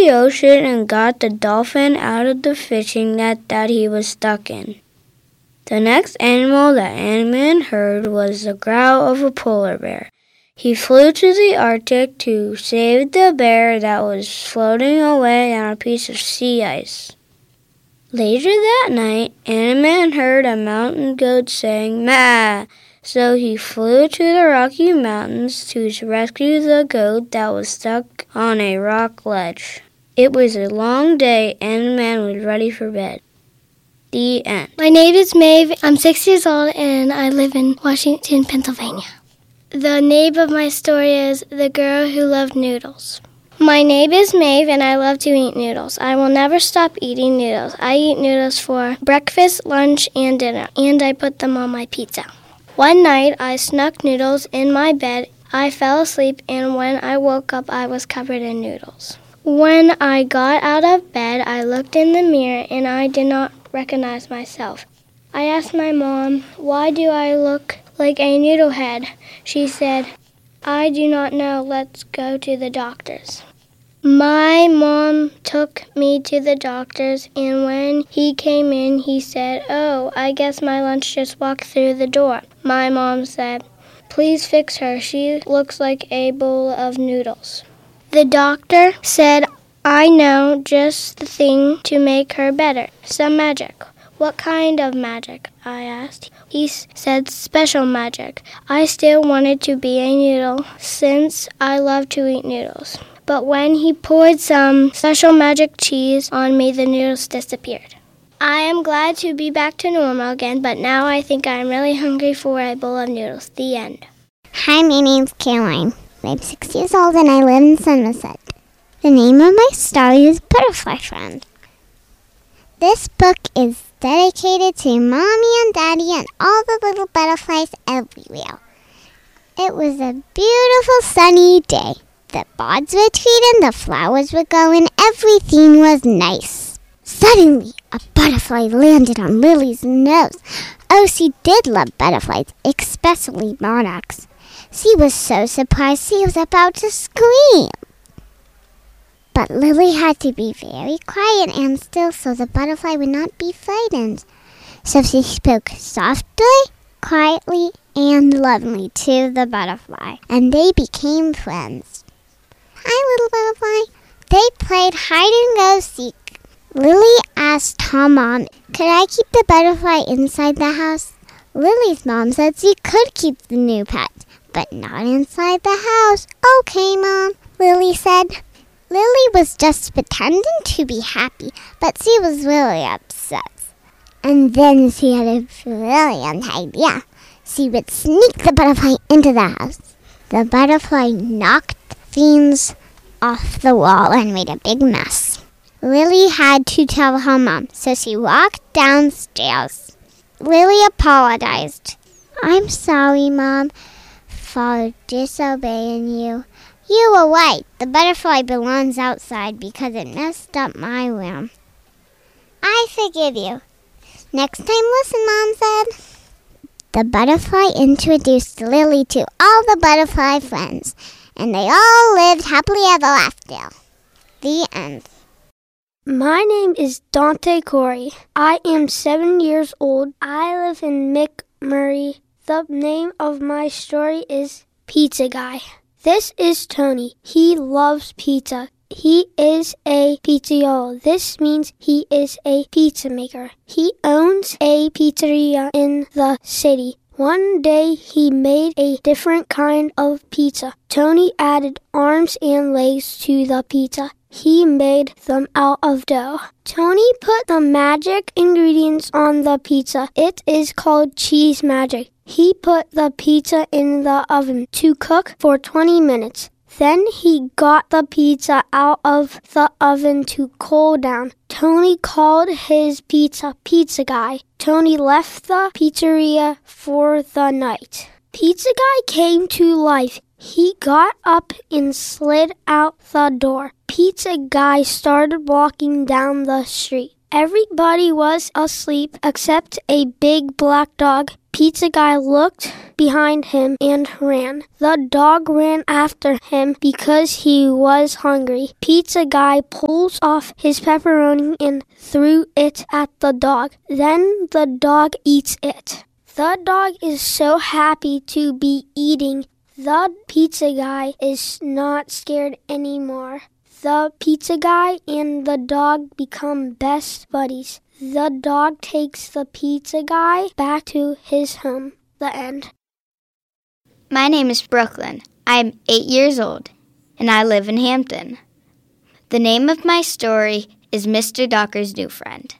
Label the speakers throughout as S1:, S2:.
S1: the ocean and got the dolphin out of the fishing net that he was stuck in. The next animal that Ant-Man heard was the growl of a polar bear. He flew to the Arctic to save the bear that was floating away on a piece of sea ice. Later that night, Ant-Man heard a mountain goat saying, "Maa!" So he flew to the Rocky Mountains to rescue the goat that was stuck on a rock ledge. It was a long day, and Ant-Man was ready for bed. The end.
S2: My name is Maeve. I'm 6 years old, and I live in Washington, Pennsylvania. The name of my story is The Girl Who Loved Noodles. My name is Maeve, and I love to eat noodles. I will never stop eating noodles. I eat noodles for breakfast, lunch, and dinner, and I put them on my pizza. One night, I snuck noodles in my bed. I fell asleep, and when I woke up, I was covered in noodles. When I got out of bed, I looked in the mirror, and I did not recognize myself. I asked my mom, "Why do I look like a noodle head?" She said, "I do not know. Let's go to the doctors." My mom took me to the doctors, and when he came in, he said, "Oh, I guess my lunch just walked through the door." My mom said, "Please fix her. She looks like a bowl of noodles." The doctor said, "I know just the thing to make her better. Some magic." "What kind of magic?" I asked. He said special magic. I still wanted to be a noodle since I love to eat noodles. But when he poured some special magic cheese on me, the noodles disappeared. I am glad to be back to normal again, but now I think I'm really hungry for a bowl of noodles. The end.
S3: Hi, my name's Caroline. I'm 6 years old and I live in Somerset. The name of my story is Butterfly Friend. This book is dedicated to Mommy and Daddy and all the little butterflies everywhere. It was a beautiful sunny day. The birds were tweeting, the flowers were going, everything was nice. Suddenly, a butterfly landed on Lily's nose. Oh, she did love butterflies, especially monarchs. She was so surprised she was about to scream. But Lily had to be very quiet and still so the butterfly would not be frightened. So she spoke softly, quietly, and lovingly to the butterfly, and they became friends. "Hi, little butterfly." They played hide and go seek. Lily asked her mom, "Could I keep the butterfly inside the house?" Lily's mom said she could keep the new pet, but not inside the house. "Okay, Mom," Lily said. Lily was just pretending to be happy, but she was really upset. And then she had a brilliant idea. She would sneak the butterfly into the house. The butterfly knocked things off the wall and made a big mess. Lily had to tell her mom, so she walked downstairs. Lily apologized. "I'm sorry, Mom, for disobeying you. You were right. The butterfly belongs outside because it messed up my room. I forgive you. Next time, listen," Mom said. The butterfly introduced Lily to all the butterfly friends, and they all lived happily ever after. The end.
S2: My name is Dante Corey. I am 7 years old. I live in McMurray. The name of my story is Pizza Guy. This is Tony. He loves pizza. He is a pizzaiolo. This means he is a pizza maker. He owns a pizzeria in the city. One day he made a different kind of pizza. Tony added arms and legs to the pizza. He made them out of dough. Tony put the magic ingredients on the pizza. It is called cheese magic. He put the pizza in the oven to cook for 20 minutes. Then he got the pizza out of the oven to cool down. Tony called his pizza Pizza Guy. Tony left the pizzeria for the night. Pizza Guy came to life. He got up and slid out the door. Pizza Guy started walking down the street. Everybody was asleep except a big black dog. Pizza Guy looked behind him and ran. The dog ran after him because he was hungry. Pizza Guy pulls off his pepperoni and threw it at the dog. Then the dog eats it. The dog is so happy to be eating. The Pizza Guy is not scared anymore. The Pizza Guy and the dog become best buddies. The dog takes the Pizza Guy back to his home. The end.
S1: My name is Brooklyn. I'm 8 years old, and I live in Hampton. The name of my story is Mr. Docker's New Friend.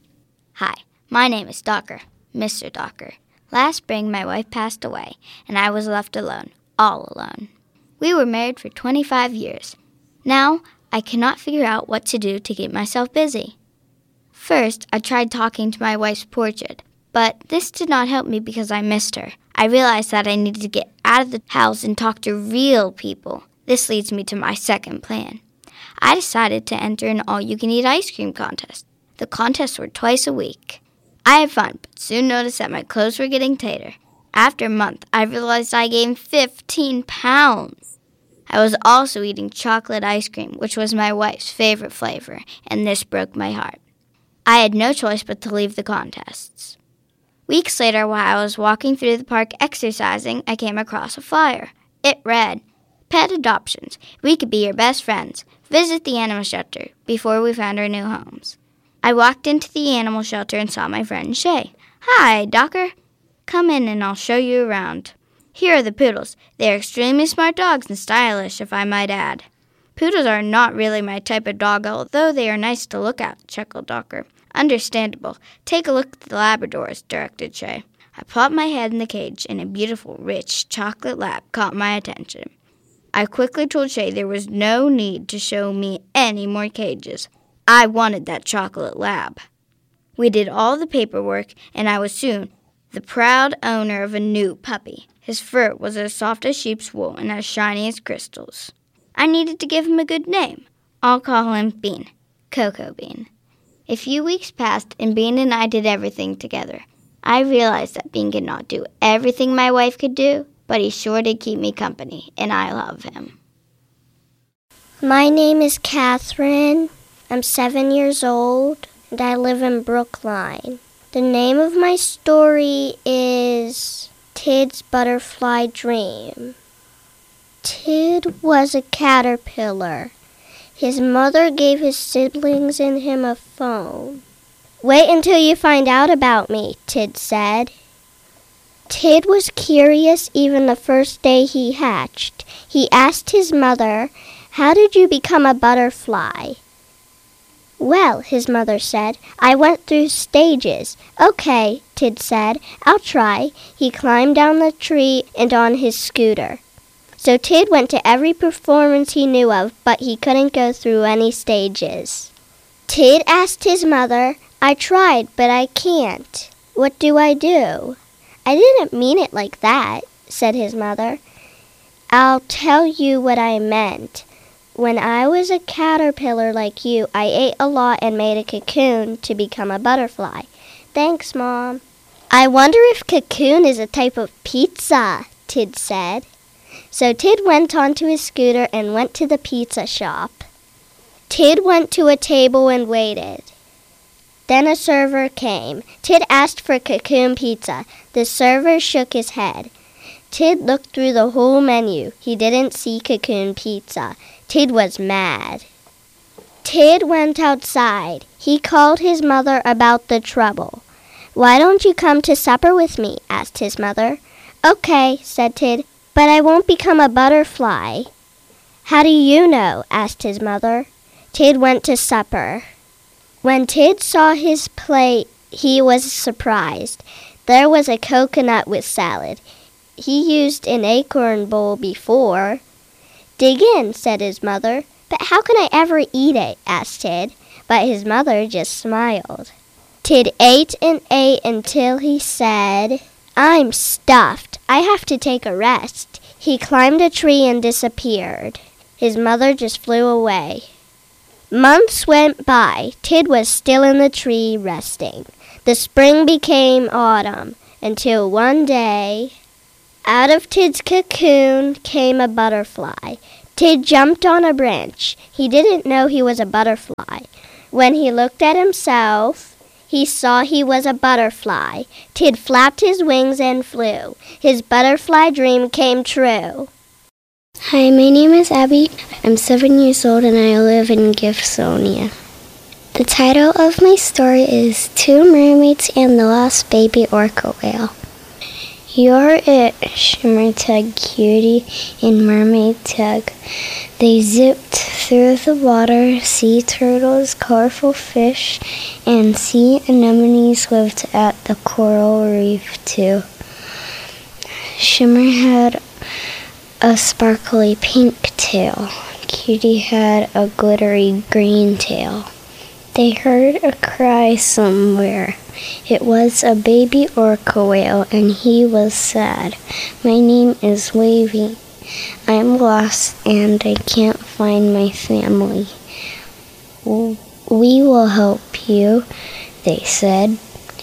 S1: Hi, my name is Docker, Mr. Docker. Last spring, my wife passed away, and I was left alone, all alone. We were married for 25 years. Now, I cannot figure out what to do to keep myself busy. First, I tried talking to my wife's portrait, but this did not help me because I missed her. I realized that I needed to get out of the house and talk to real people. This leads me to my second plan. I decided to enter an all-you-can-eat ice cream contest. The contests were twice a week. I had fun, but soon noticed that my clothes were getting tighter. After a month, I realized I gained 15 pounds. I was also eating chocolate ice cream, which was my wife's favorite flavor, and this broke my heart. I had no choice but to leave the contests. Weeks later, while I was walking through the park exercising, I came across a flyer. It read, "Pet adoptions. We could be your best friends. Visit the animal shelter before we found our new homes." I walked into the animal shelter and saw my friend Shay. "Hi, Docker. Come in and I'll show you around. Here are the poodles. They are extremely smart dogs and stylish, if I might add." "Poodles are not really my type of dog, although they are nice to look at," chuckled Docker. "Understandable. Take a look at the Labradors," directed Shay. I plopped my head in the cage, and a beautiful, rich chocolate lab caught my attention. I quickly told Shay there was no need to show me any more cages. I wanted that chocolate lab. We did all the paperwork, and I was soon the proud owner of a new puppy. His fur was as soft as sheep's wool and as shiny as crystals. I needed to give him a good name. I'll call him Bean, Cocoa Bean. A few weeks passed, and Bean and I did everything together. I realized that Bean could not do everything my wife could do, but he sure did keep me company, and I love him.
S2: My name is Catherine. I'm 7 years old, and I live in Brookline. The name of my story is Tid's Butterfly Dream. Tid was a caterpillar. His mother gave his siblings and him a phone. "Wait until you find out about me," Tid said. Tid was curious even the first day he hatched. He asked his mother, "How did you become a butterfly?" "Well," his mother said, "I went through stages." "Okay," Tid said, "I'll try." He climbed down the tree and on his scooter. So Tid went to every performance he knew of, but he couldn't go through any stages. Tid asked his mother, "I tried, but I can't. What do I do?" "I didn't mean it like that," said his mother. "I'll tell you what I meant. When I was a caterpillar like you, I ate a lot and made a cocoon to become a butterfly." "Thanks, Mom." "I wonder if cocoon is a type of pizza," Tid said. So Tid went onto his scooter and went to the pizza shop. Tid went to a table and waited. Then a server came. Tid asked for cocoon pizza. The server shook his head. Tid looked through the whole menu. He didn't see cocoon pizza. Tid was mad. Tid went outside. He called his mother about the trouble. "Why don't you come to supper with me?" asked his mother. "Okay," said Tid, "but I won't become a butterfly." "How do you know?" asked his mother. Tid went to supper. When Tid saw his plate, he was surprised. There was a coconut with salad. He used an acorn bowl before. "Dig in," said his mother. "But how can I ever eat it?" asked Tid. But his mother just smiled. Tid ate and ate until he said, "I'm stuffed. I have to take a rest." He climbed a tree and disappeared. His mother just flew away.
S4: Months went by. Tid was still in the tree resting. The spring became autumn, until one day, out of Tid's cocoon came a butterfly. Tid jumped on a branch. He didn't know he was a butterfly. When he looked at himself, he saw he was a butterfly. Tid flapped his wings and flew. His butterfly dream came true.
S1: Hi, my name is Abby. I'm 7 years old and I live in Gibsonia. The title of my story is Two Mermaids and the Lost Baby Orca Whale. You're it, Shimmer Tug Cutie and Mermaid Tug. They zipped through the water. Sea turtles, colorful fish, and sea anemones lived at the coral reef too. Shimmer had a sparkly pink tail. Cutie had a glittery green tail. They heard a cry somewhere. It was a baby orca whale, and he was sad. My name is Wavy. I'm lost, and I can't find my family. We will help you, they said.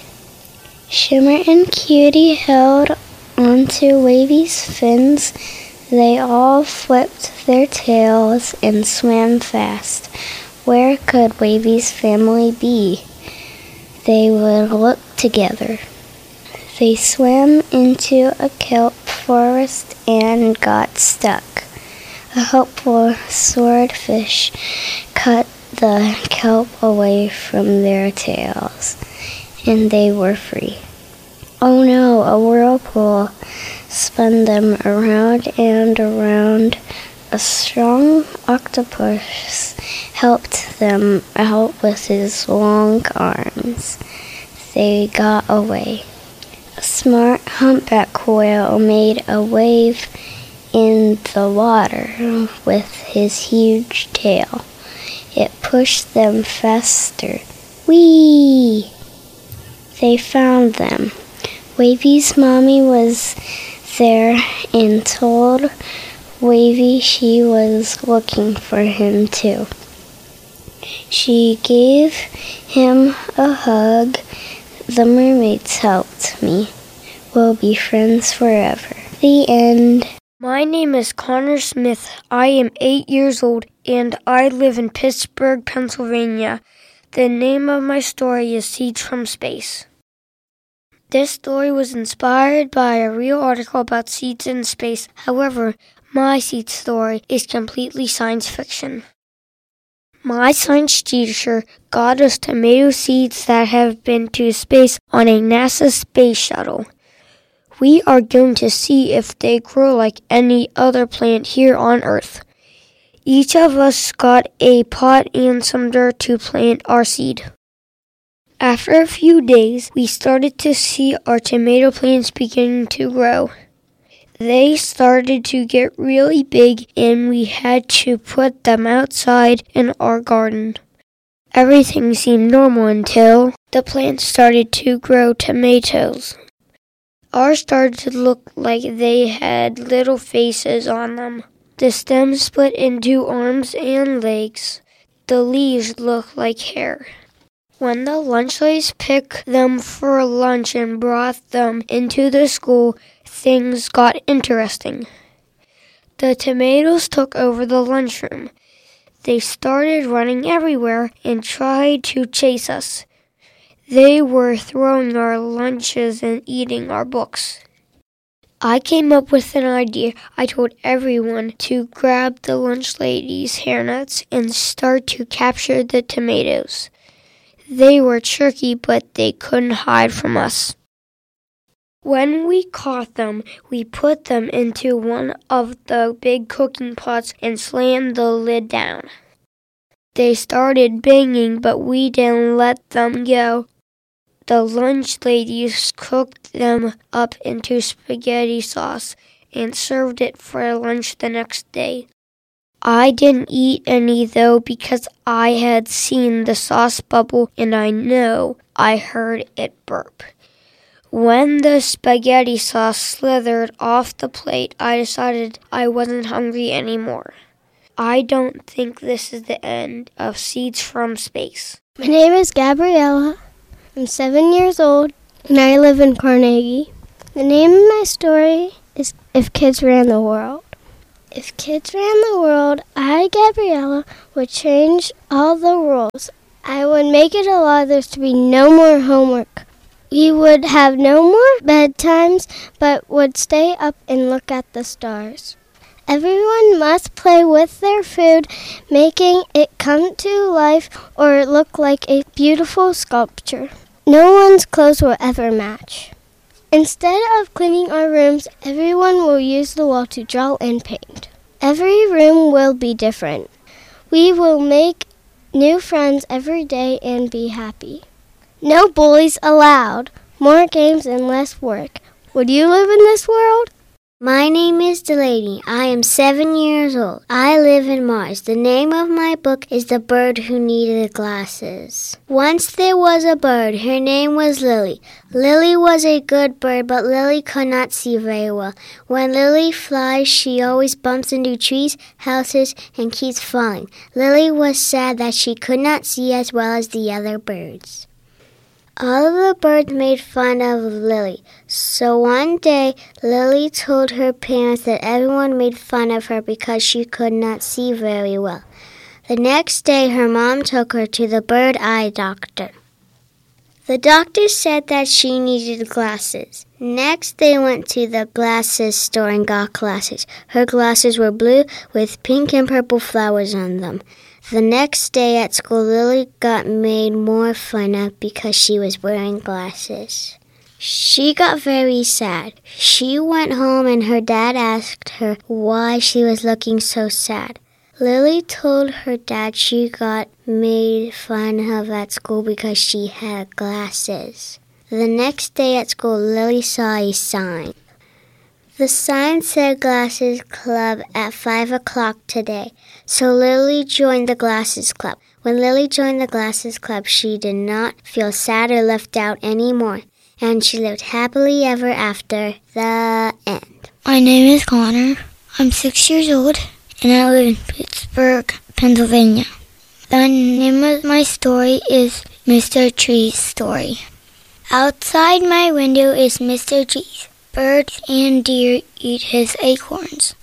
S1: Shimmer and Cutie held onto Wavy's fins. They all flipped their tails and swam fast. Where could Wavy's family be? They would look together. They swam into a kelp forest and got stuck. A helpful swordfish cut the kelp away from their tails, and they were free. Oh no, a whirlpool spun them around and around. A strong octopus helped them out with his long arms. They got away. A smart humpback whale made a wave in the water with his huge tail. It pushed them faster. Whee! They found them. Wavy's mommy was there and told Wavy she was looking for him too. She gave him a hug. The mermaids helped me. We'll be friends forever. The end.
S5: My name is Connor Smith. I am 8 years old and I live in Pittsburgh, Pennsylvania. The name of my story is Seeds from Space. This story was inspired by a real article about seeds in space. However, my seed story is completely science fiction. My science teacher got us tomato seeds that have been to space on a NASA space shuttle. We are going to see if they grow like any other plant here on Earth. Each of us got a pot and some dirt to plant our seed. After a few days, we started to see our tomato plants beginning to grow. They started to get really big and we had to put them outside in our garden. Everything seemed normal until the plants started to grow tomatoes. Ours started to look like they had little faces on them. The stems split into arms and legs. The leaves looked like hair. When the lunch ladies picked them for lunch and brought them into the school, things got interesting. The tomatoes took over the lunchroom. They started running everywhere and tried to chase us. They were throwing our lunches and eating our books. I came up with an idea. I told everyone to grab the lunch ladies' hairnets and start to capture the tomatoes. They were tricky, but they couldn't hide from us. When we caught them, we put them into one of the big cooking pots and slammed the lid down. They started banging, but we didn't let them go. The lunch ladies cooked them up into spaghetti sauce and served it for lunch the next day. I didn't eat any though because I had seen the sauce bubble and I know I heard it burp. When the spaghetti sauce slithered off the plate, I decided I wasn't hungry anymore. I don't think this is the end of Seeds from Space.
S2: My name is Gabriella. I'm 7 years old, and I live in Carnegie. The name of my story is If Kids Ran the World. If kids ran the world, I, Gabriella, would change all the rules. I would make it allow there to be no more homework. We would have no more bedtimes, but would stay up and look at the stars. Everyone must play with their food, making it come to life or look like a beautiful sculpture. No one's clothes will ever match. Instead of cleaning our rooms, everyone will use the wall to draw and paint. Every room will be different. We will make new friends every day and be happy. No bullies allowed. More games and less work. Would you live in this world?
S3: My name is Delaney. I am 7 years old. I live in Mars. The name of my book is The Bird Who Needed Glasses. Once there was a bird. Her name was Lily. Lily was a good bird, but Lily could not see very well. When Lily flies, she always bumps into trees, houses, and keeps falling. Lily was sad that she could not see as well as the other birds. All of the birds made fun of Lily. So one day, Lily told her parents that everyone made fun of her because she could not see very well. The next day, her mom took her to the bird eye doctor. The doctor said that she needed glasses. Next, they went to the glasses store and got glasses. Her glasses were blue with pink and purple flowers on them. The next day at school, Lily got made more fun of because she was wearing glasses. She got very sad. She went home and her dad asked her why she was looking so sad. Lily told her dad she got made fun of at school because she had glasses. The next day at school, Lily saw a sign. The sign said Glasses Club at 5 o'clock today, so Lily joined the Glasses Club. When Lily joined the Glasses Club, she did not feel sad or left out anymore, and she lived happily ever after. The end.
S1: My name is Connor. I'm 6 years old, and I live in Pittsburgh, Pennsylvania. The name of my story is Mr. Tree's Story. Outside my window is Mr. Tree. Birds and deer eat his acorns.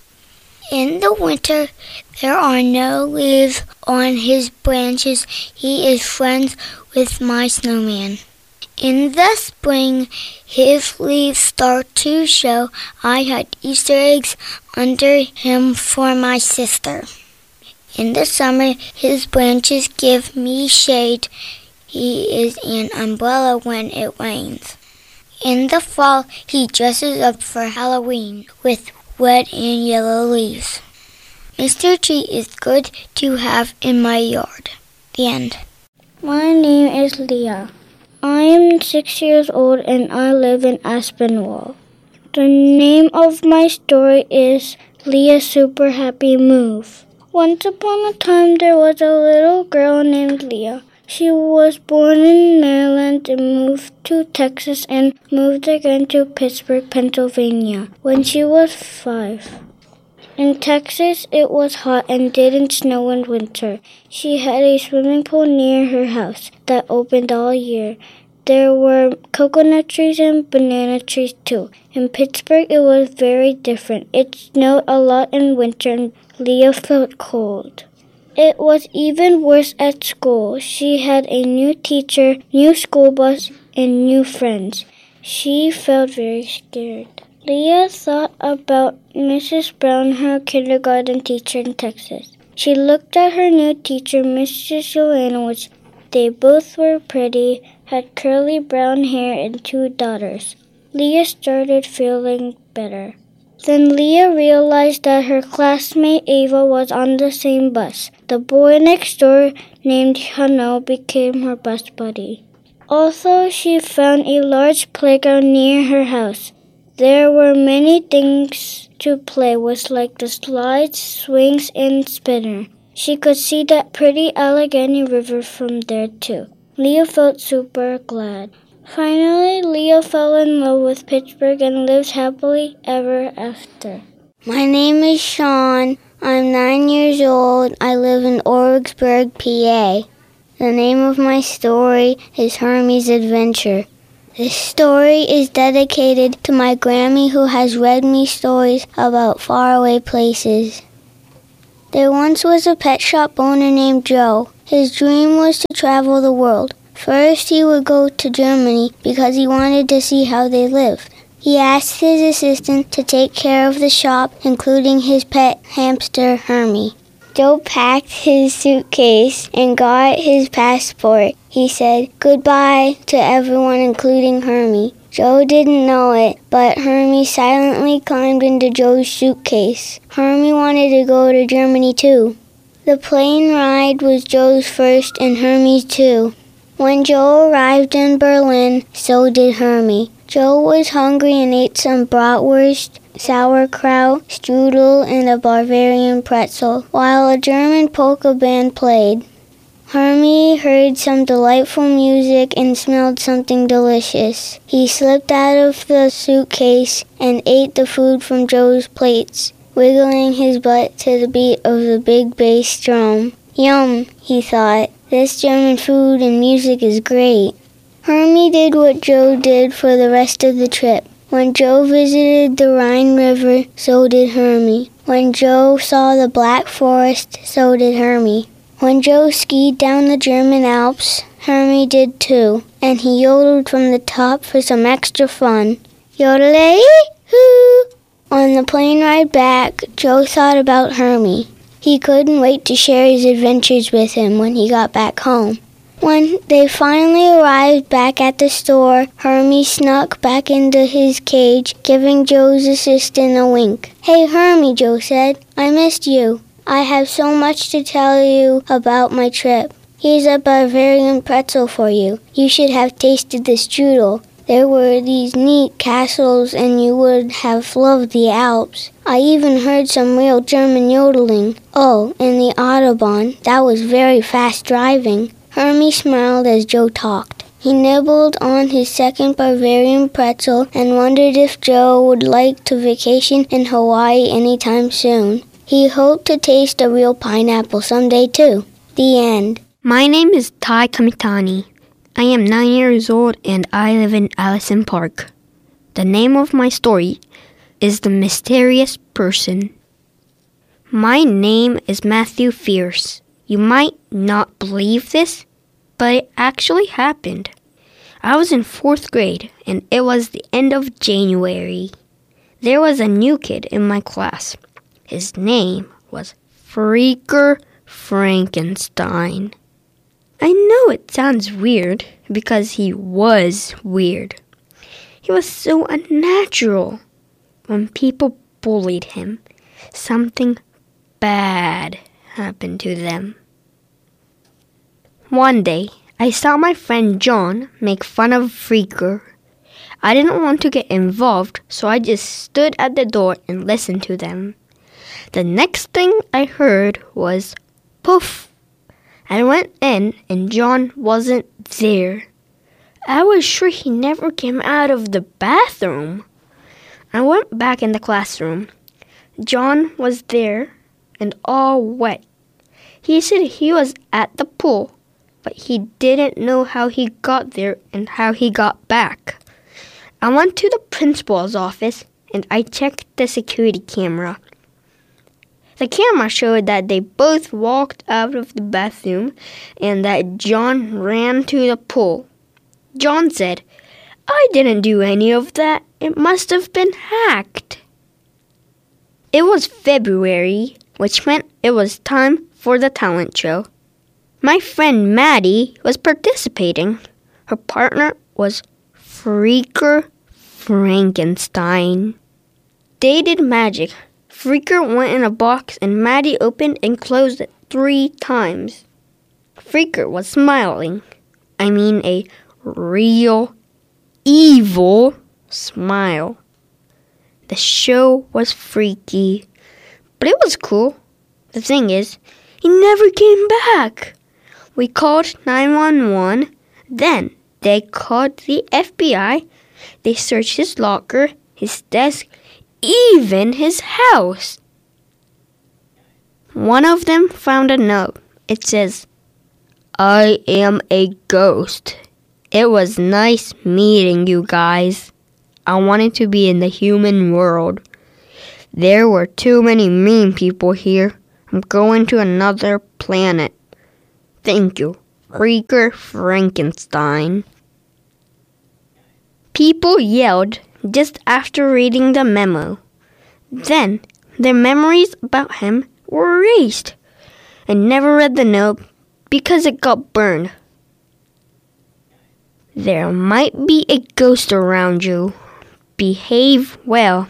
S1: In the winter, there are no leaves on his branches. He is friends with my snowman. In the spring, his leaves start to show. I hide Easter eggs under him for my sister. In the summer, his branches give me shade. He is an umbrella when it rains. In the fall, he dresses up for Halloween with red and yellow leaves. Mr. Tree is good to have in my yard. The end.
S2: My name is Leah. I am 6 years old and I live in Aspinwall. The name of my story is Leah's Super Happy Move. Once upon a time there was a little girl named Leah. She was born in Maryland and moved to Texas and moved again to Pittsburgh, Pennsylvania when she was 5. In Texas, it was hot and didn't snow in winter. She had a swimming pool near her house that opened all year. There were coconut trees and banana trees too. In Pittsburgh, it was very different. It snowed a lot in winter and Leah felt cold. It was even worse at school. She had a new teacher, new school bus, and new friends. She felt very scared. Leah thought about Mrs. Brown, her kindergarten teacher in Texas. She looked at her new teacher, Mrs. Jolanowicz. They both were pretty, had curly brown hair and 2 daughters. Leah started feeling better. Then Leah realized that her classmate Ava was on the same bus. The boy next door, named Hanno, became her bus buddy. Also, she found a large playground near her house. There were many things to play with, like the slides, swings, and spinner. She could see that pretty Allegheny River from there, too. Leah felt super glad. Finally, Leah fell in love with Pittsburgh and lived happily ever after.
S3: My name is Sean.
S1: I'm 9 years old. I live in Origsburg, PA. The name of my story is Hermie's Adventure. This story is dedicated to my Grammy who has read me stories about faraway places. There once was a pet shop owner named Joe. His dream was to travel the world. First, he would go to Germany because he wanted to see how they lived. He asked his assistant to take care of the shop, including his pet hamster, Hermie. Joe packed his suitcase and got his passport. He said goodbye to everyone, including Hermie. Joe didn't know it, but Hermie silently climbed into Joe's suitcase. Hermie wanted to go to Germany too. The plane ride was Joe's first and Hermie's too. When Joe arrived in Berlin, so did Hermie. Joe was hungry and ate some bratwurst, sauerkraut, strudel, and a Bavarian pretzel, while a German polka band played. Hermie heard some delightful music and smelled something delicious. He slipped out of the suitcase and ate the food from Joe's plates, wiggling his butt to the beat of the big bass drum. Yum, he thought. This German food and music is great. Hermie did what Joe did for the rest of the trip. When Joe visited the Rhine River, so did Hermie. When Joe saw the Black Forest, so did Hermie. When Joe skied down the German Alps, Hermie did too, and he yodeled from the top for some extra fun. Yodelay-hoo! On the plane ride back, Joe thought about Hermie. He couldn't wait to share his adventures with him when he got back home. When they finally arrived back at the store, Hermie snuck back into his cage, giving Joe's assistant a wink. "Hey, Hermie," Joe said, "I missed you. I have so much to tell you about my trip. Here's a Bavarian pretzel for you. You should have tasted the strudel. There were these neat castles, and you would have loved the Alps. I even heard some real German yodeling. Oh, and the Autobahn. That was very fast driving." Hermie smiled as Joe talked. He nibbled on his second Bavarian pretzel and wondered if Joe would like to vacation in Hawaii anytime soon. He hoped to taste a real pineapple someday too. The end.
S6: My name is Tai Kamitani. I am 9 years old and I live in Allison Park. The name of my story is The Mysterious Person. My name is Matthew Fierce. You might not believe this, but it actually happened. I was in 4th grade and it was the end of January. There was a new kid in my class. His name was Freaker Frankenstein. I know it sounds weird because he was weird. He was so unnatural. When people bullied him, something bad happened to them. One day, I saw my friend John make fun of Freaker. I didn't want to get involved, so I just stood at the door and listened to them. The next thing I heard was poof. I went in and John wasn't there. I was sure he never came out of the bathroom. I went back in the classroom. John was there and all wet. He said he was at the pool, but he didn't know how he got there and how he got back. I went to the principal's office and I checked the security camera. The camera showed that they both walked out of the bathroom and that John ran to the pool. John said, "I didn't do any of that. It must have been hacked." It was February, which meant it was time for the talent show. My friend Maddie was participating. Her partner was Freaker Frankenstein. They did magic. Freaker went in a box and Maddie opened and closed it 3 times. Freaker was smiling. I mean a real evil smile. The show was freaky, but it was cool. The thing is, he never came back. We called 911. Then they called the FBI. They searched his locker, his desk, even his house. one of them found a note. It says, "I am a ghost. It was nice meeting you guys. I wanted to be in the human world. There were too many mean people here. I'm going to another planet. Thank you, Freaker Frankenstein." People yelled just after reading the memo. Then their memories about him were erased and never read the note because it got burned. There might be a ghost around you. Behave well.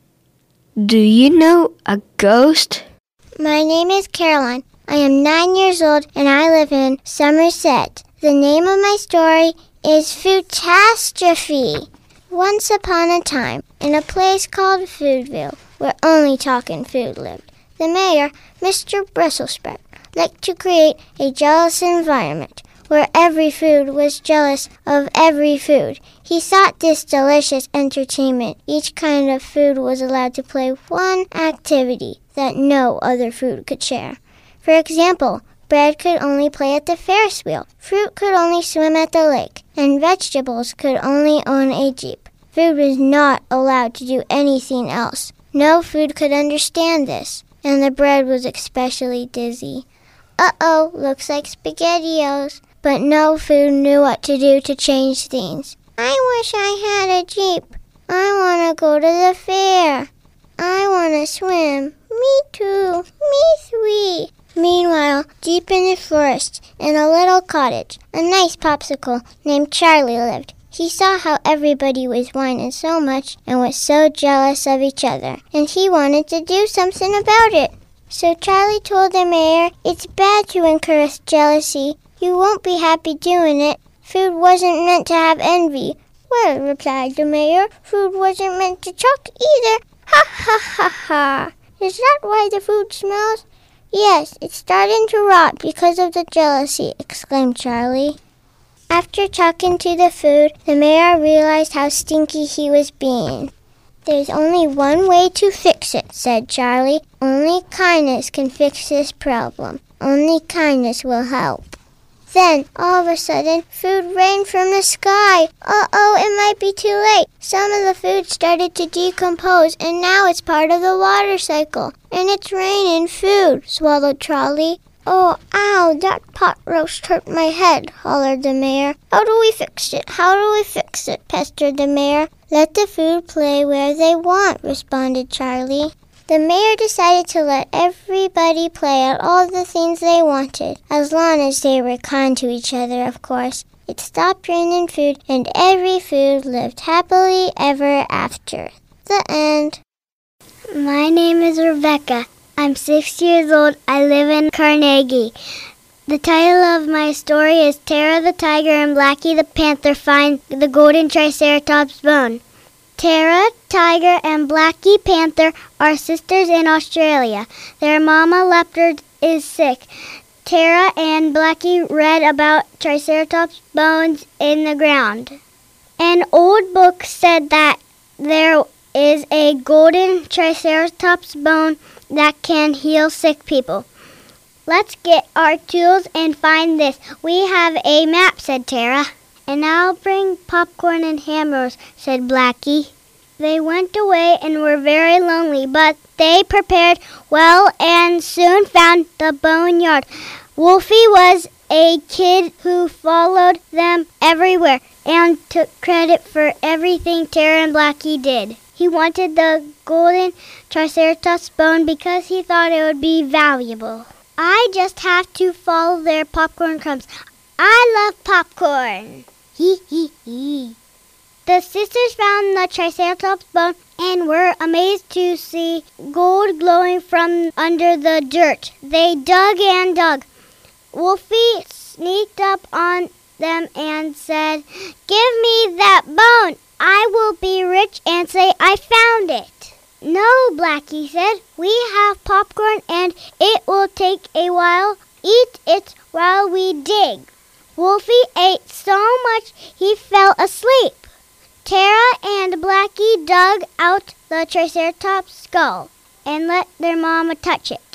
S6: Do you know a ghost?
S3: My name is Caroline. I am 9 years old and I live in Somerset. The name of my story is Foodtastrophe. Once upon a time, in a place called Foodville, where only talking food lived, the mayor, Mr. Bristlesprout, liked to create a jealous environment where every food was jealous of every food. He sought this delicious entertainment. Each kind of food was allowed to play one activity that no other food could share. For example, bread could only play at the Ferris wheel, fruit could only swim at the lake, and vegetables could only own a Jeep. Food was not allowed to do anything else. No food could understand this, and the bread was especially dizzy. Uh-oh, looks like SpaghettiOs. But no food knew what to do to change things. I wish I had a Jeep. I want to go to the fair. I want to swim. Me too. Me three. Meanwhile, deep in the forest, in a little cottage, a nice popsicle named Charlie lived. He saw how everybody was whining so much and was so jealous of each other, and he wanted to do something about it. So Charlie told the mayor, "It's bad to encourage jealousy. You won't be happy doing it. Food wasn't meant to have envy." "Well," replied the mayor, "food wasn't meant to talk either. Ha ha ha ha. Is that why the food smells?" "Yes, it's starting to rot because of the jealousy," exclaimed Charlie. After talking to the food, the mayor realized how stinky he was being. "There's only one way to fix it," said Charlie. "Only kindness can fix this problem. Only kindness will help." Then, all of a sudden, food rained from the sky. Uh-oh, it might be too late. Some of the food started to decompose, and now it's part of the water cycle. "And it's raining food," swallowed Charlie. "Oh, ow, that pot roast hurt my head," hollered the mayor. "How do we fix it? How do we fix it?" pestered the mayor. "Let the food play where they want," responded Charlie. The mayor decided to let everybody play at all the things they wanted, as long as they were kind to each other, of course. It stopped raining food, and every food lived happily ever after. The end.
S2: My name is Rebecca. I'm 6 years old. I live in Carnegie. The title of my story is Tara the Tiger and Blackie the Panther Find the Golden Triceratops Bone. Tara, Tiger, and Blackie Panther are sisters in Australia. Their mama leopard is sick. Tara and Blackie read about Triceratops bones in the ground. An old book said that there is a golden Triceratops bone that can heal sick people. "Let's get our tools and find this. We have a map," said Tara. "And I'll bring popcorn and ham rolls," said Blackie. They went away and were very lonely, but they prepared well and soon found the boneyard. Wolfie was a kid who followed them everywhere and took credit for everything Tara and Blackie did. He wanted the golden Triceratops bone because he thought it would be valuable. "I just have to follow their popcorn crumbs. I love popcorn. Hee hee hee." The sisters found the Triceratops bone and were amazed to see gold glowing from under the dirt. They dug and dug. Wolfie sneaked up on them and said, "Give me that bone. I will be rich and say I found it." "No," Blackie said. "We have popcorn and it will take a while. Eat it while we dig." Wolfie ate so much he fell asleep. Tara and Blackie dug out the Triceratops skull and let their mama touch it.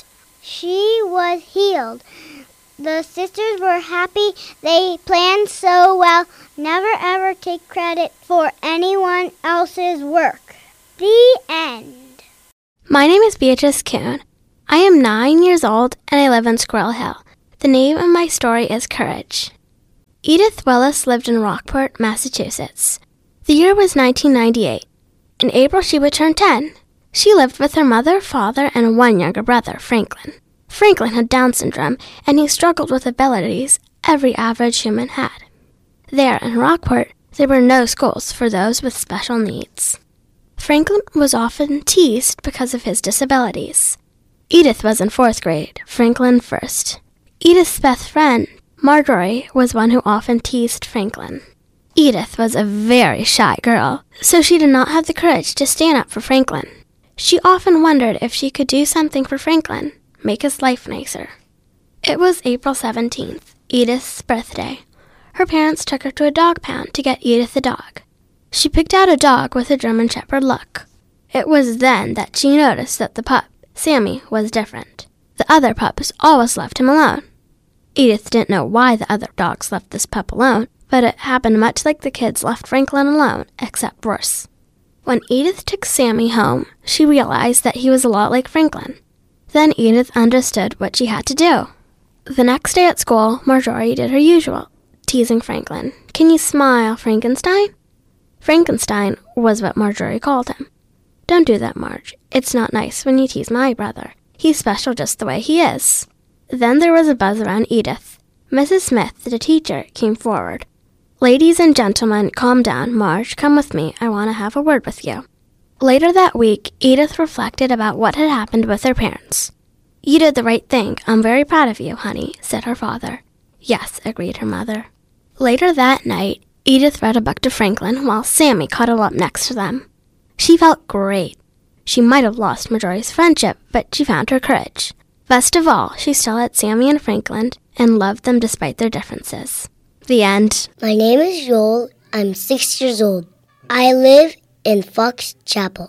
S3: She was healed. The sisters were happy. They planned so well. Never ever take credit for anyone else's work. The end.
S7: My name is Beatrice Kuhn. I am 9 years old and I live in Squirrel Hill. The name of my story is Courage. Edith Willis lived in Rockport, Massachusetts. The year was 1998. In April, she would turn 10. She lived with her mother, father, and one younger brother, Franklin. Franklin had Down syndrome, and he struggled with abilities every average human had. There in Rockport, there were no schools for those with special needs. Franklin was often teased because of his disabilities. Edith was in 4th grade, Franklin first. Edith's best friend, Marjorie, was one who often teased Franklin. Edith was a very shy girl, so she did not have the courage to stand up for Franklin. She often wondered if she could do something for Franklin, make his life nicer. It was April 17th, Edith's birthday. Her parents took her to a dog pound to get Edith a dog. She picked out a dog with a German Shepherd look. It was then that she noticed that the pup, Sammy, was different. The other pups always left him alone. Edith didn't know why the other dogs left this pup alone, but it happened much like the kids left Franklin alone, except worse. When Edith took Sammy home, she realized that he was a lot like Franklin. Then Edith understood what she had to do. The next day at school, Marjorie did her usual, teasing Franklin. "Can you smile, Frankenstein?" Frankenstein was what Marjorie called him. "Don't do that, Marge. It's not nice when you tease my brother. He's special just the way he is." Then there was a buzz around Edith. Mrs. Smith, the teacher, came forward. "Ladies and gentlemen, calm down. Marge, come with me. I want to have a word with you." Later that week, Edith reflected about what had happened with her parents. "You did the right thing. I'm very proud of you, honey," said her father. "Yes," agreed her mother. Later that night, Edith read a book to Franklin while Sammy cuddled up next to them. She felt great. She might have lost Marjorie's friendship, but she found her courage. Best of all, she still had Sammy and Franklin and loved them despite their differences. The end.
S8: My name is Joel. I'm 6 years old. I live in Fox Chapel.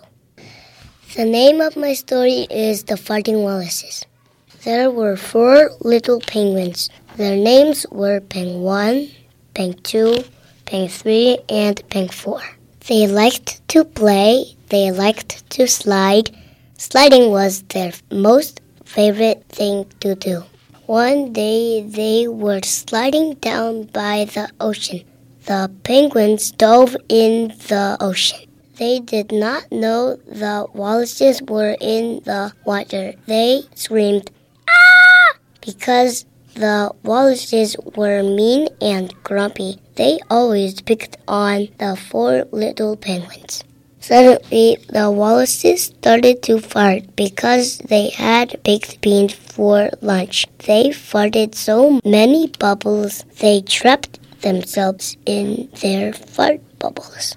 S8: The name of my story is The Farting Walruses. There were 4 little penguins. Their names were Peng 1, Peng 2, Peng 3, and Peng 4. They liked to play. They liked to slide. Sliding was their most favorite thing to do. One day they were sliding down by the ocean. The penguins dove in the ocean. They did not know the walruses were in the water. They screamed, "Ah!" Because the walruses were mean and grumpy. They always picked on the 4 little penguins. Suddenly, the walruses started to fart because they had baked beans for lunch. They farted so many bubbles, they trapped themselves in their fart bubbles.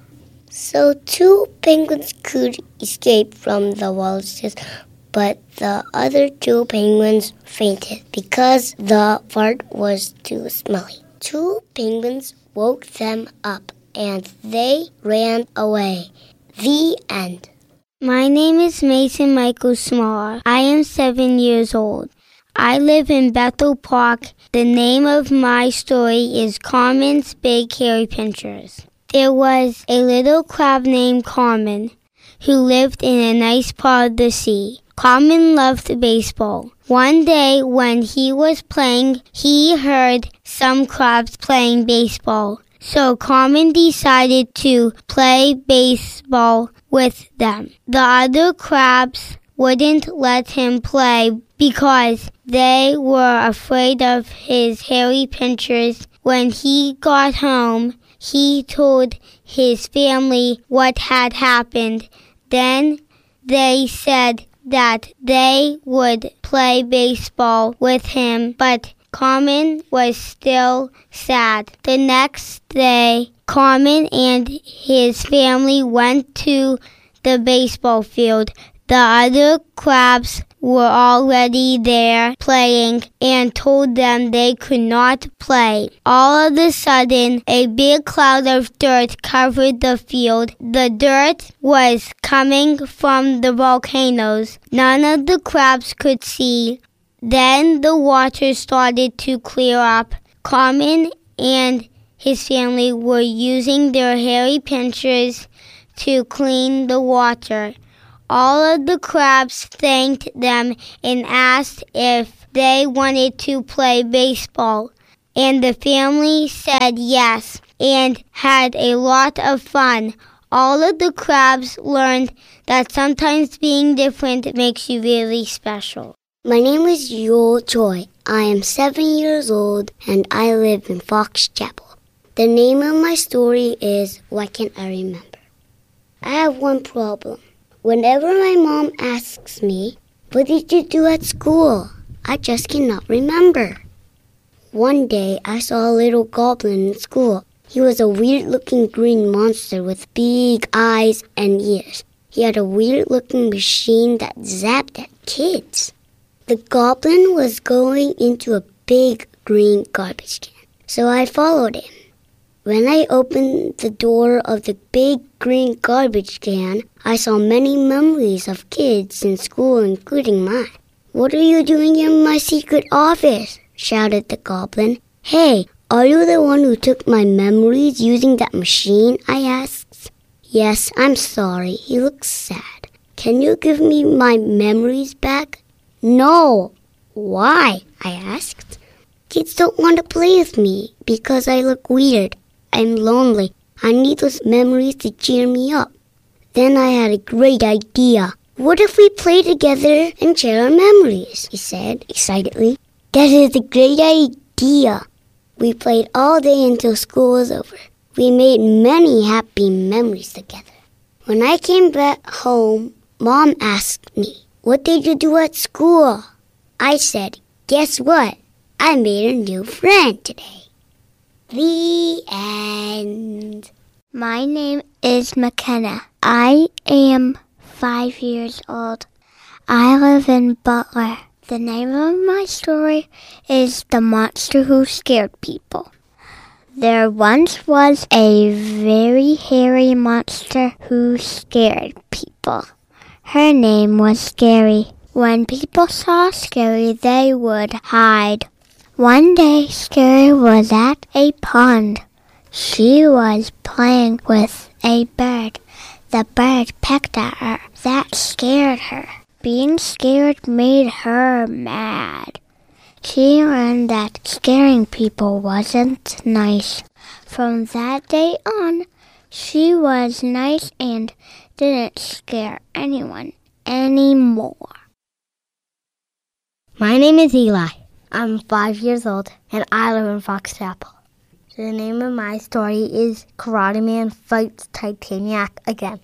S8: So 2 penguins could escape from the walruses, but the other 2 penguins fainted because the fart was too smelly. 2 penguins woke them up, and they ran away. The end.
S1: My name is Mason Michael Smaller. I am 7 years old. I live in Bethel Park. The name of my story is Carmen's Big Hairy Pinchers. There was a little crab named Carmen who lived in a nice part of the sea. Carmen loved baseball. One day when he was playing, he heard some crabs playing baseball. So Carmen decided to play baseball with them. The other crabs wouldn't let him play because they were afraid of his hairy pinchers. When he got home, he told his family what had happened. Then they said that they would play baseball with him, but Carmen was still sad. The next day, Carmen and his family went to the baseball field. The other crabs were already there playing and told them they could not play. All of a sudden, a big cloud of dirt covered the field. The dirt was coming from the volcanoes. None of the crabs could see. Then the water started to clear up. Carmen and his family were using their hairy pincers to clean the water. All of the crabs thanked them and asked if they wanted to play baseball. And the family said yes and had a lot of fun. All of the crabs learned that sometimes being different makes you really special.
S8: My name is Joel Choi. I am 7 years old and I live in Fox Chapel. The name of my story is Why Can't I Remember? I have one problem. Whenever my mom asks me, what did you do at school? I just cannot remember. One day I saw a little goblin in school. He was a weird-looking green monster with big eyes and ears. He had a weird-looking machine that zapped at kids. The goblin was going into a big green garbage can, so I followed him. When I opened the door of the big green garbage can, I saw many memories of kids in school, including mine. "What are you doing in my secret office?" shouted the goblin. "Hey, are you the one who took my memories using that machine?" I asked. "Yes, I'm sorry." He looked sad. "Can you give me my memories back?" "No." "Why?" I asked. "Kids don't want to play with me because I look weird. I'm lonely. I need those memories to cheer me up." Then I had a great idea. "What if we play together and share our memories?" he said excitedly. "That is a great idea." We played all day until school was over. We made many happy memories together. When I came back home, Mom asked me, "What did you do at school?" I said, "Guess what? I made a new friend today." The end.
S3: My name is McKenna. I am 5 years old. I live in Butler. The name of my story is The Monster Who Scared People. There once was a very hairy monster who scared people. Her name was Scary. When people saw Scary, they would hide. One day, Scary was at a pond. She was playing with a bird. The bird pecked at her. That scared her. Being scared made her mad. She learned that scaring people wasn't nice. From that day on, she was nice and didn't scare anyone anymore.
S9: My name is Eli. I'm 5 years old, and I live in Fox Chapel. The name of my story is Karate Man Fights Titaniac Again.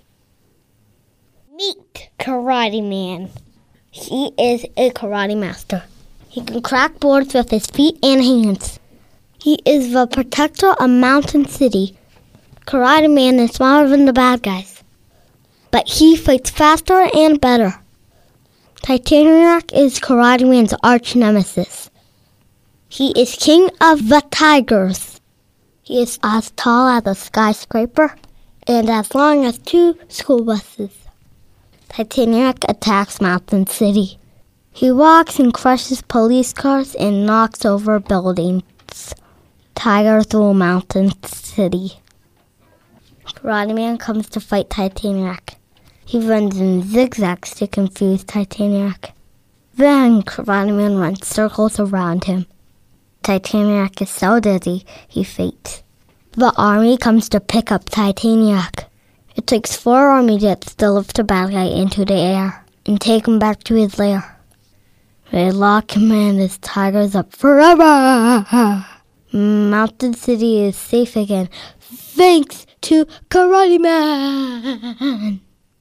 S9: Meet Karate Man. He is a karate master. He can crack boards with his feet and hands. He is the protector of Mountain City. Karate Man is smaller than the bad guys, but he fights faster and better. Titaniac is Karate Man's arch nemesis. He is king of the tigers. He is as tall as a skyscraper and as long as 2 school buses. Titaniac attacks Mountain City. He walks and crushes police cars and knocks over buildings. Tigers rule Mountain City. Karate Man comes to fight Titaniac. He runs in zigzags to confuse Titaniac. Then Karate Man runs circles around him. Titaniac is so dizzy, he faints. The army comes to pick up Titaniac. It takes 4 army jets to lift the bad guy into the air and take him back to his lair. They lock him and his tigers up forever. Mountain City is safe again, thanks to Karate Man.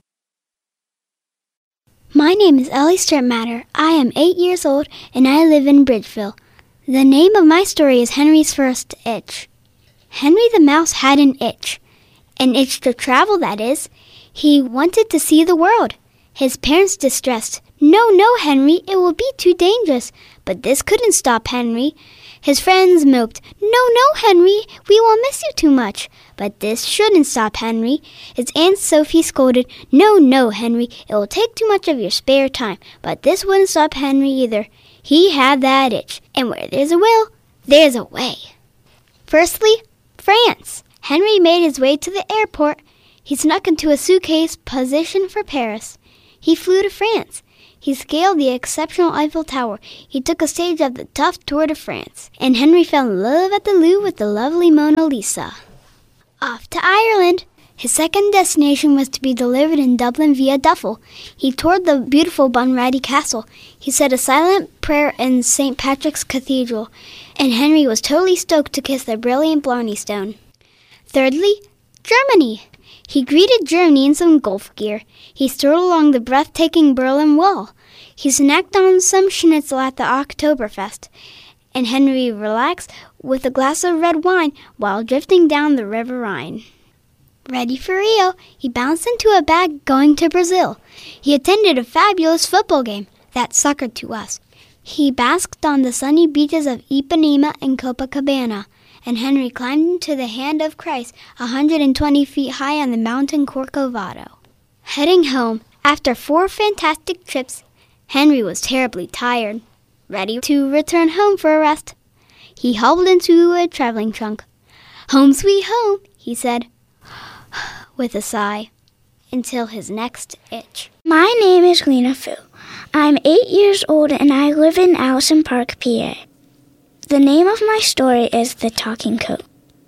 S2: My name is Ellie Strittmatter. I am 8 years old and I live in Bridgeville. The name of my story is Henry's First Itch. Henry the Mouse had an itch to travel, that is. He wanted to see the world. His parents distressed. No, Henry, it will be too dangerous. But this couldn't stop Henry. His friends moped. No, Henry, we will miss you too much. But this shouldn't stop Henry. His Aunt Sophie scolded. No, Henry, it will take too much of your spare time. But this wouldn't stop Henry either. He had that itch, and where there's a will, there's a way. Firstly, France. Henry made his way to the airport. He snuck into a suitcase positioned for Paris. He flew to France. He scaled the exceptional Eiffel Tower. He took a stage of the tough Tour de France. And Henry fell in love at the Louvre with the lovely Mona Lisa. Off to Ireland. His second destination was to be delivered in Dublin via Duffel. He toured the beautiful Bunratty Castle. He said a silent prayer in St. Patrick's Cathedral. And Henry was totally stoked to kiss the brilliant Blarney Stone. Thirdly, Germany. He greeted Germany in some golf gear. He strolled along the breathtaking Berlin Wall. He snacked on some schnitzel at the Oktoberfest. And Henry relaxed with a glass of red wine while drifting down the River Rhine. Ready for Rio, he bounced into a bag going to Brazil. He attended a fabulous football game that suckered to us. He basked on the sunny beaches of Ipanema and Copacabana. And Henry climbed into the hand of Christ 120 feet high on the mountain Corcovado. Heading home, after 4 fantastic trips, Henry was terribly tired. Ready to return home for a rest, he hobbled into a traveling trunk. "Home sweet home," he said, with a sigh, until his next itch.
S1: My name is Lena Fu. I'm 8 years old and I live in Allison Park, PA. The name of my story is The Talking Coat.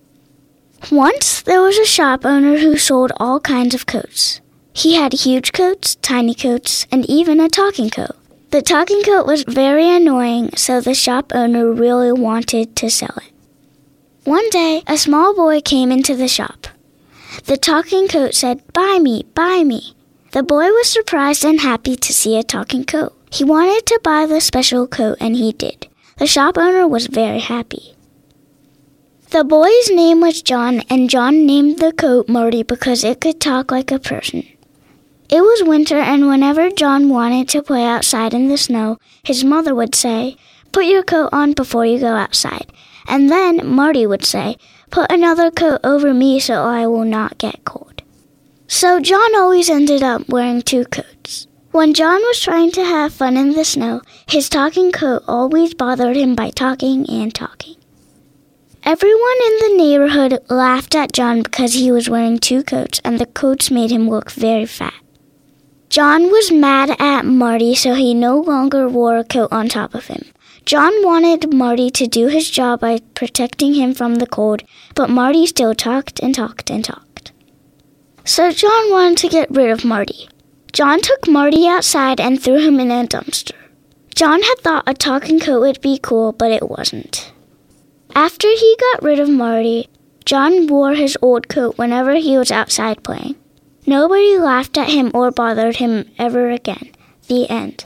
S1: Once there was a shop owner who sold all kinds of coats. He had huge coats, tiny coats, and even a talking coat. The talking coat was very annoying, so the shop owner really wanted to sell it. One day, a small boy came into the shop. The talking coat said, "Buy me, buy me." The boy was surprised and happy to see a talking coat. He wanted to buy the special coat, and he did. The shop owner was very happy. The boy's name was John, and John named the coat Marty because it could talk like a person. It was winter, and whenever John wanted to play outside in the snow, his mother would say, "Put your coat on before you go outside." And then Marty would say, "Put another coat over me so I will not get cold." So John always ended up wearing 2 coats. When John was trying to have fun in the snow, his talking coat always bothered him by talking and talking. Everyone in the neighborhood laughed at John because he was wearing 2 coats, and the coats made him look very fat. John was mad at Marty, so he no longer wore a coat on top of him. John wanted Marty to do his job by protecting him from the cold, but Marty still talked and talked and talked. So John wanted to get rid of Marty. John took Marty outside and threw him in a dumpster. John had thought a talking coat would be cool, but it wasn't. After he got rid of Marty, John wore his old coat whenever he was outside playing. Nobody laughed at him or bothered him ever again. The end.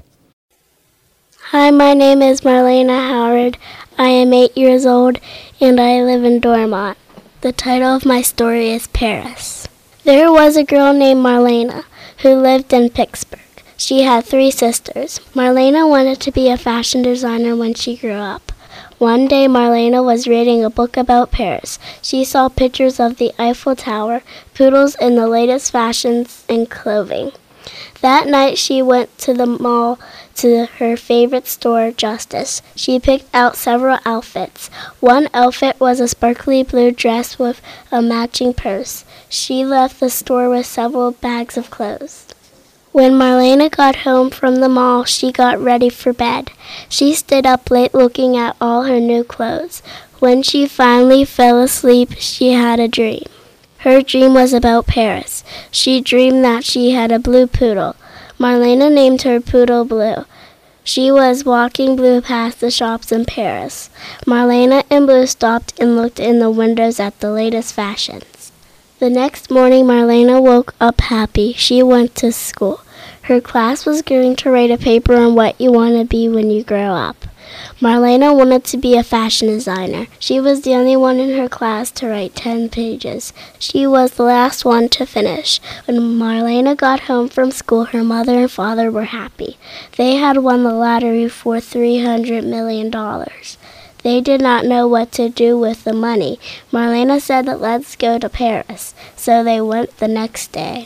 S10: Hi, my name is Marlena Howard. I am 8 years old and I live in Dormont. The title of my story is Paris. There was a girl named Marlena who lived in Pittsburgh. She had 3 sisters. Marlena wanted to be a fashion designer when she grew up. One day, Marlena was reading a book about Paris. She saw pictures of the Eiffel Tower, poodles, and the latest fashions in clothing. That night, she went to the mall to her favorite store, Justice. She picked out several outfits. One outfit was a sparkly blue dress with a matching purse. She left the store with several bags of clothes. When Marlena got home from the mall, she got ready for bed. She stayed up late looking at all her new clothes. When she finally fell asleep, she had a dream. Her dream was about Paris. She dreamed that she had a blue poodle. Marlena named her poodle Blue. She was walking Blue past the shops in Paris. Marlena and Blue stopped and looked in the windows at the latest fashions. The next morning, Marlena woke up happy. She went to school. Her class was going to write a paper on what you want to be when you grow up. Marlena wanted to be a fashion designer. She was the only one in her class to write 10 pages. She was the last one to finish. When Marlena got home from school, her mother and father were happy. They had won the lottery for $300 million. They did not know what to do with the money. Marlena said that let's go to Paris, so they went the next day.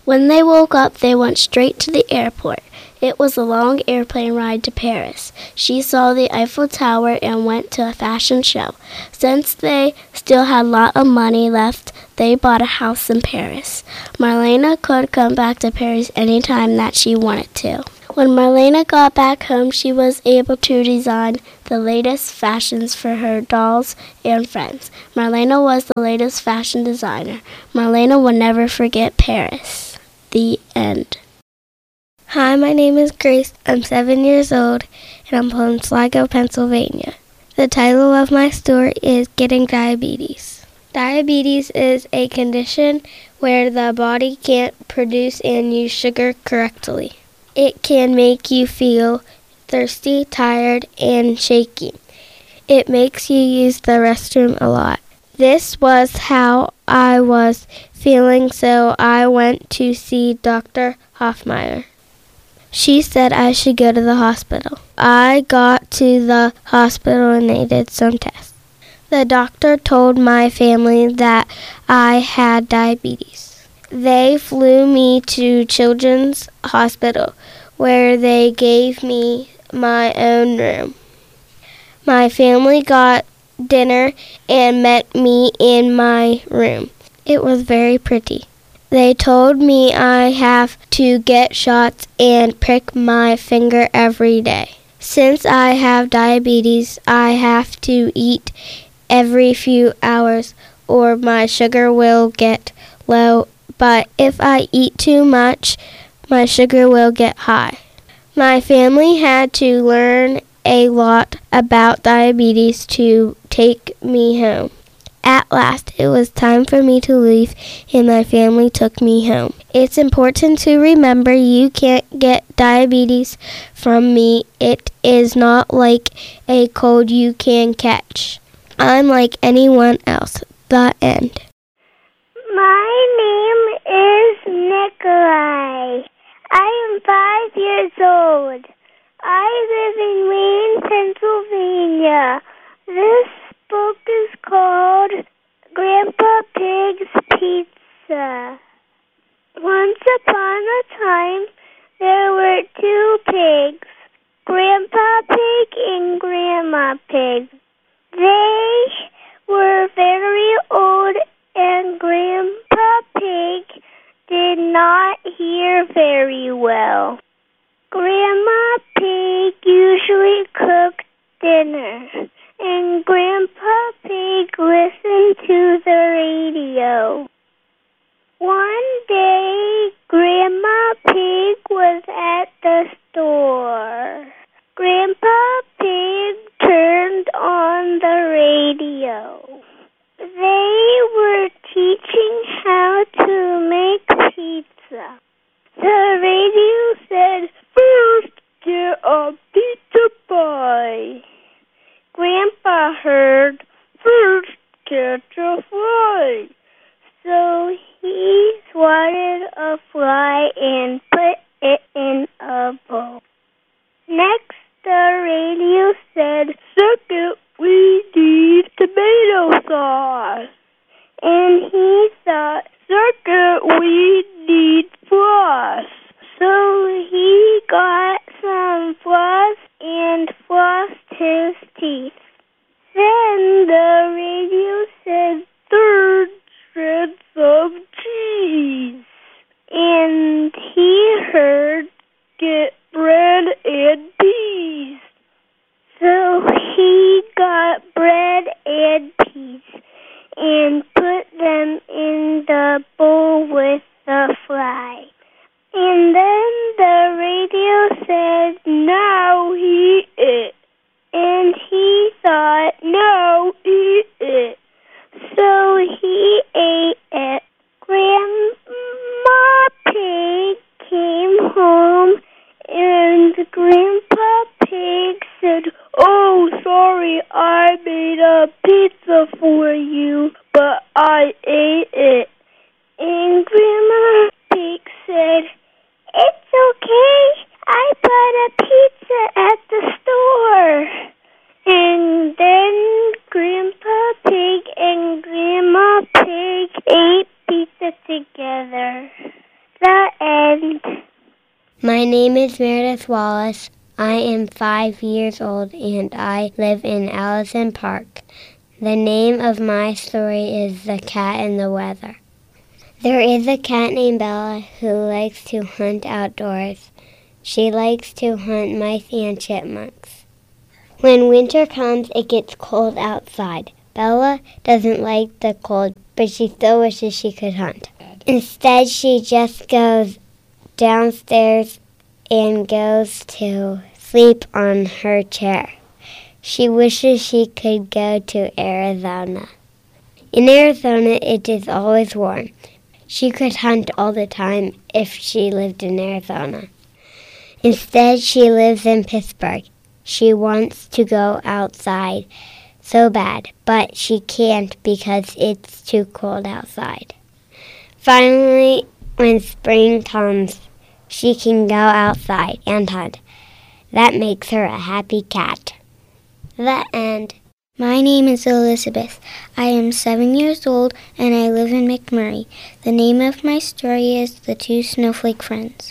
S10: When they woke up, they went straight to the airport. It was a long airplane ride to Paris. She saw the Eiffel Tower and went to a fashion show. Since they still had a lot of money left, they bought a house in Paris. Marlena could come back to Paris anytime that she wanted to. When Marlena got back home, she was able to design the latest fashions for her dolls and friends. Marlena was the latest fashion designer. Marlena will never forget Paris. The end.
S2: Hi, my name is Grace. I'm 7 years old, and I'm from Sligo, Pennsylvania. The title of my story is Getting Diabetes. Diabetes is a condition where the body can't produce and use sugar correctly. It can make you feel thirsty, tired, and shaky. It makes you use the restroom a lot. This was how I was feeling, so I went to see Dr. Hoffmeyer. She said I should go to the hospital. I got to the hospital and they did some tests. The doctor told my family that I had diabetes. They flew me to Children's Hospital, where they gave me my own room. My family got dinner and met me in my room. It was very pretty. They told me I have to get shots and prick my finger every day. Since I have diabetes, I have to eat every few hours or my sugar will get low, but if I eat too much, my sugar will get high. My family had to learn a lot about diabetes to take me home. At last, it was time for me to leave, and my family took me home. It's important to remember you can't get diabetes from me. It is not like a cold you can catch. I'm like anyone else. The end.
S3: My name is Nikolai. I am 5 years old. I live in Wayne, Pennsylvania. This book is called Grandpa Pig's Pizza. Once upon a time, there were two pigs, Grandpa Pig and Grandma Pig. They were very old, and Grandpa Pig did not hear very well. Grandma Pig usually cooked dinner, and Grandpa Pig listened to the radio. One day, Grandma Pig was at the store. Grandpa Pig turned on the radio. They were teaching how to make pizza. The radio said, "First, get a pizza pie." Grandpa heard, "First, catch a fly." So he swatted a fly and put it in a bowl. Next, the radio said, "Second, we need tomato sauce." And he thought, "Second, we need floss." So he got some floss and flossed his teeth. Then the radio said, "Third, shred some cheese." And he heard, "Get bread and peas." So he got bread and peas and put them in the bowl with the fly. And then the radio said, "Now eat it." And he thought, "Now eat it." So he ate it. Grandma Pig came home, and Grandpa Pig said, "Oh, sorry, I made a pizza for you, but I ate it." And Grandma Pig said, "It's okay, I bought a pizza at the store." And then Grandpa Pig and Grandma Pig ate pizza together. The
S8: My name is Meredith Wallace. I am 5 years old and I live in Allison Park. The name of my story is The Cat and the Weather. There is a cat named Bella who likes to hunt outdoors. She likes to hunt mice and chipmunks. When winter comes, it gets cold outside. Bella doesn't like the cold, but she still wishes she could hunt. Instead, she just goes downstairs and goes to sleep on her chair. She wishes she could go to Arizona. In Arizona, it is always warm. She could hunt all the time if she lived in Arizona. Instead, she lives in Pittsburgh. She wants to go outside so bad, but she can't because it's too cold outside. Finally, when spring comes, she can go outside and hunt. That makes her a happy cat. The end.
S1: My name is Elizabeth. I am 7 years old and I live in McMurray. The name of my story is The Two Snowflake Friends.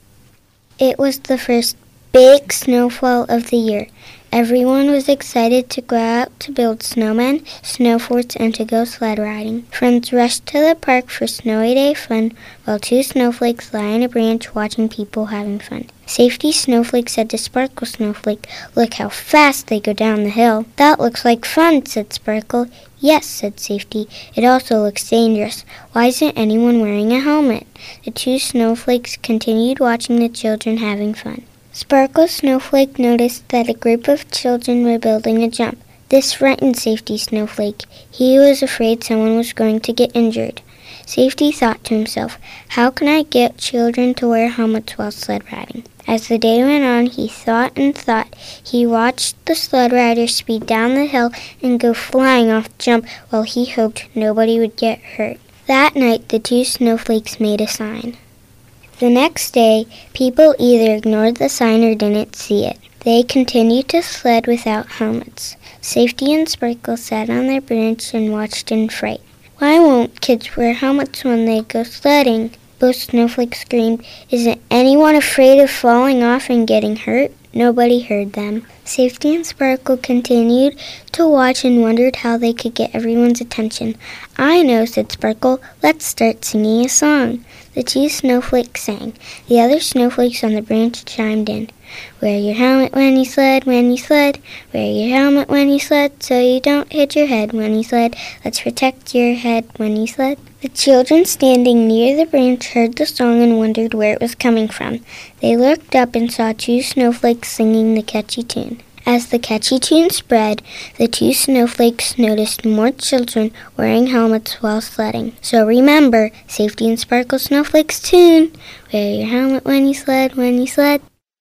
S1: It was the first big snowfall of the year. Everyone was excited to go out to build snowmen, snow forts, and to go sled riding. Friends rushed to the park for snowy day fun, while two snowflakes lie on a branch watching people having fun. Safety Snowflake said to Sparkle Snowflake, "Look how fast they go down the hill." "That looks like fun," said Sparkle. "Yes," said Safety. "It also looks dangerous. Why isn't anyone wearing a helmet?" The two snowflakes continued watching the children having fun. Sparkle Snowflake noticed that a group of children were building a jump. This frightened Safety Snowflake. He was afraid someone was going to get injured. Safety thought to himself, "How can I get children to wear helmets while sled riding?" As the day went on, he thought and thought. He watched the sled rider speed down the hill and go flying off the jump while he hoped nobody would get hurt. That night, the two snowflakes made a sign. The next day, people either ignored the sign or didn't see it. They continued to sled without helmets. Safety and Sparkle sat on their branch and watched in fright. "Why won't kids wear helmets when they go sledding?" Both snowflakes screamed. "Isn't anyone afraid of falling off and getting hurt?" Nobody heard them. Safety and Sparkle continued to watch and wondered how they could get everyone's attention. "I know," said Sparkle. "Let's start singing a song." The two snowflakes sang. The other snowflakes on the branch chimed in. "Wear your helmet when you sled, when you sled. Wear your helmet when you sled, so you don't hit your head when you sled. Let's protect your head when you sled." The children standing near the branch heard the song and wondered where it was coming from. They looked up and saw two snowflakes singing the catchy tune. As the catchy tune spread, the two snowflakes noticed more children wearing helmets while sledding. So remember, Safety and Sparkle Snowflake's tune. Wear your helmet when you sled, when you sled.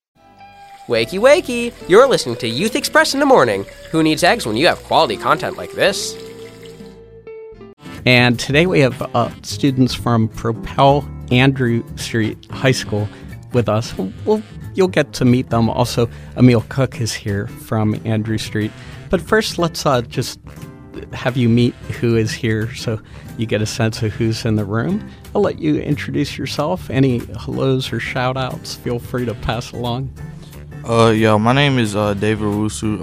S11: Wakey, wakey! You're listening to Youth Express in the morning. Who needs eggs when you have quality content like this?
S12: And today we have students from Propel Andrew Street High School with us. You'll get to meet them. Also, Emil Cook is here from Andrew Street. But first, let's just have you meet who is here so you get a sense of who's in the room. I'll let you introduce yourself. Any hellos or shout-outs, feel free to pass along.
S13: My name is David Wusu.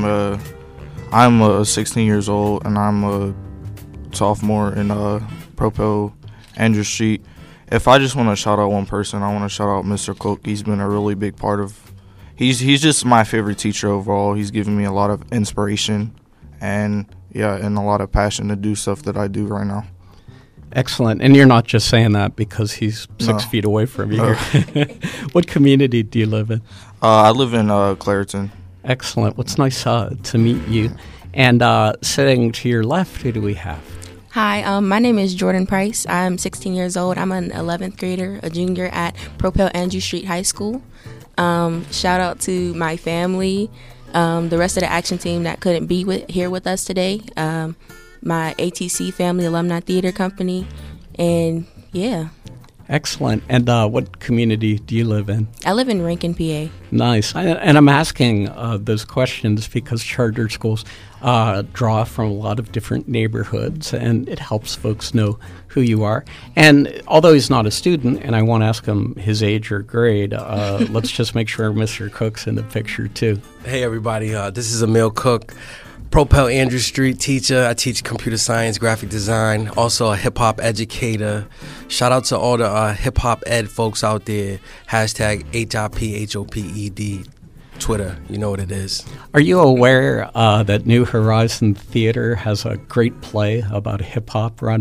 S13: I'm 16 years old, and I'm a sophomore in Propel Andrew Street. If I just want to shout out one person, I want to shout out Mr. Cook. He's been a really big part of. He's just my favorite teacher overall. He's given me a lot of inspiration and a lot of passion to do stuff that I do right now.
S12: Excellent. And you're not just saying that because he's 6 feet away from you. No. What community do you live in?
S13: I live in Clairton.
S12: Excellent. Well, it's nice to meet you. And sitting to your left, who do we have?
S14: Hi, my name is Jordan Price. I'm 16 years old. I'm an 11th grader, a junior at Propel Andrew Street High School. Shout out to my family, the rest of the action team that couldn't be here with us today, my ATC Family Alumni Theater Company, and yeah.
S12: Excellent. And what community do you live in?
S14: I live in Rankin, PA.
S12: Nice. And I'm asking those questions because charter schools draw from a lot of different neighborhoods, and it helps folks know who you are. And although he's not a student, and I won't ask him his age or grade, let's just make sure Mr. Cook's in the picture too.
S15: Hey, everybody. This is Emil Cook, Propel Andrew Street teacher. I teach computer science, graphic design, also a hip-hop educator. Shout out to all the hip-hop ed folks out there. Hashtag HIPHOPED. Twitter, you know what it is.
S12: Are you aware that New Horizon Theater has a great play about hip-hop running?